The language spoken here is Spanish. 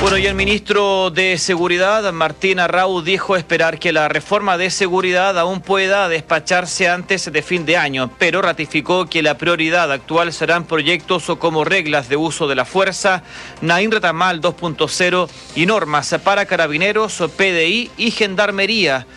Bueno, y el ministro de Seguridad, Martín Arrau, dijo esperar que la reforma de seguridad aún pueda despacharse antes de fin de año, pero ratificó que la prioridad actual serán proyectos como reglas de uso de la fuerza, Naín Retamal 2.0 y normas para carabineros, PDI y gendarmería.